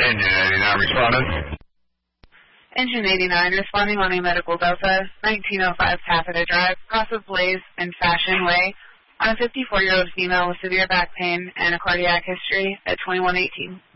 Engine 89 responding. Engine 89 responding on a medical Delta, 1905 Taffeta Drive, cross of Blaze and Fashion Way, on a 54-year-old female with severe back pain and a cardiac history at 2118.